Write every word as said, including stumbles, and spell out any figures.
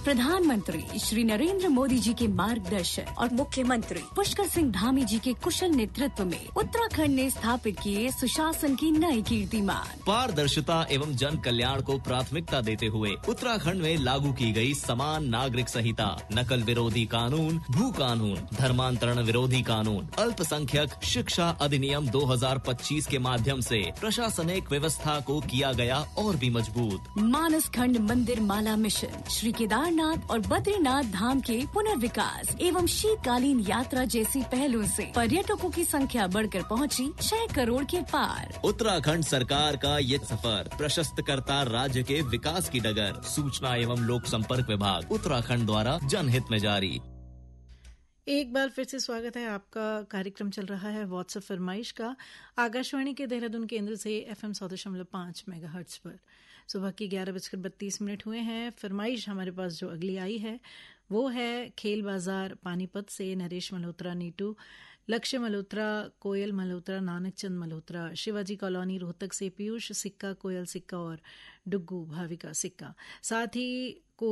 प्रधानमंत्री श्री नरेंद्र मोदी जी के मार्गदर्शन और मुख्यमंत्री पुष्कर सिंह धामी जी के कुशल नेतृत्व में उत्तराखंड ने स्थापित किए सुशासन की नई कीर्तिमान। पारदर्शिता एवं जन कल्याण को प्राथमिकता देते हुए उत्तराखंड में लागू की गई समान नागरिक संहिता, नकल विरोधी कानून, भू कानून, धर्मांतरण विरोधी कानून, अल्पसंख्यक शिक्षा अधिनियम दो हज़ार पच्चीस के माध्यम से प्रशासनिक व्यवस्था को किया गया और भी मजबूत। मानस खंड मंदिर माला मिशन, श्री केदारनाथ और बद्रीनाथ धाम के पुनर्विकास एवं शीतकालीन यात्रा जैसी पहलों से पर्यटकों की संख्या बढ़कर पहुंची छह करोड़ के पार। उत्तराखंड सरकार का ये सफर प्रशस्त करता राज्य के विकास की डगर। सूचना एवं लोक संपर्क विभाग उत्तराखंड द्वारा जनहित में जारी। एक बार फिर से स्वागत है आपका। कार्यक्रम चल रहा है व्हाट्सएप फरमाइश का आकाशवाणी के देहरादून केंद्र से एफएम सौ दशमलव पाँच मेगाहर्ट्ज पर। सुबह की ग्यारह बजकर बत्तीस मिनट हुए हैं। फरमाइश हमारे पास जो अगली आई है वो है खेल बाजार पानीपत से नरेश मल्होत्रा, नीटू, लक्ष्य मल्होत्रा, कोयल मल्होत्रा, नानक चंद मल्होत्रा, शिवाजी कॉलोनी रोहतक से पीयूष सिक्का, कोयल सिक्का और डुग्गू भाविका सिक्का। साथ ही